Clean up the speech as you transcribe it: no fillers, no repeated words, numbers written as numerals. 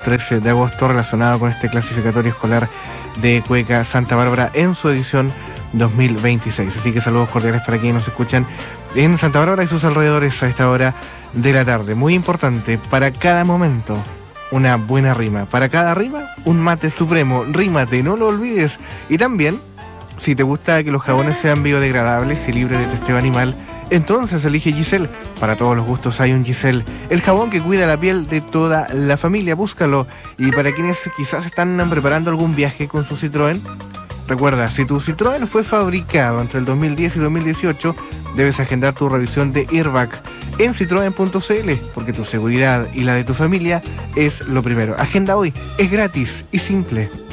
13 de agosto relacionado con este clasificatorio escolar de Cueca Santa Bárbara en su edición 2026. Así que saludos cordiales para quienes nos escuchan en Santa Bárbara y sus alrededores a esta hora de la tarde. Muy importante, para cada momento una buena rima, para cada rima un mate supremo. Rímate, no lo olvides. Y también, si te gusta que los jabones sean biodegradables y libres de testeo animal, entonces elige Giselle. Para todos los gustos hay un Giselle, el jabón que cuida la piel de toda la familia. Búscalo. Y para quienes quizás están preparando algún viaje con su Citroën, recuerda, si tu Citroën fue fabricado entre el 2010 y 2018, debes agendar tu revisión de airbag en citroen.cl, porque tu seguridad y la de tu familia es lo primero. Agenda hoy, es gratis y simple.